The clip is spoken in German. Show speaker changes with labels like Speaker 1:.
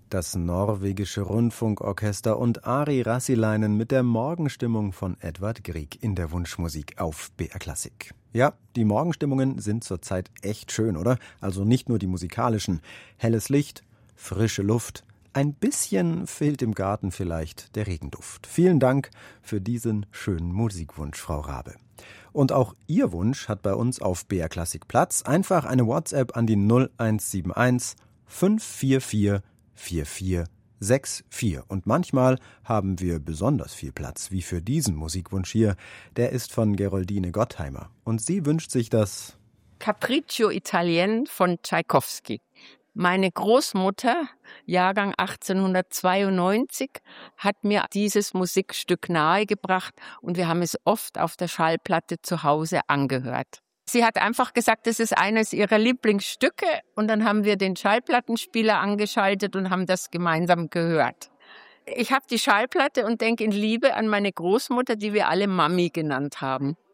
Speaker 1: Das norwegische Rundfunkorchester und Ari Rassilainen mit der Morgenstimmung von Edvard Grieg in der Wunschmusik auf BR Klassik. Ja, die Morgenstimmungen sind zurzeit echt schön, oder? Also nicht nur die musikalischen. Helles Licht, frische Luft, ein bisschen fehlt im Garten vielleicht der Regenduft. Vielen Dank für diesen schönen Musikwunsch, Frau Rabe. Und auch Ihr Wunsch hat bei uns auf BR Klassik Platz. Einfach eine WhatsApp an die 0171 544 4464. Und manchmal haben wir besonders viel Platz, wie für diesen Musikwunsch hier. Der ist von Geroldine Gottheimer. Und sie wünscht sich das
Speaker 2: Capriccio Italien von Tschaikowski. Meine Großmutter, Jahrgang 1892, hat mir dieses Musikstück nahegebracht und wir haben es oft auf der Schallplatte zu Hause angehört. Sie hat einfach gesagt, das ist eines ihrer Lieblingsstücke und dann haben wir den Schallplattenspieler angeschaltet und haben das gemeinsam gehört. Ich habe die Schallplatte und denke in Liebe an meine Großmutter, die wir alle Mami genannt haben.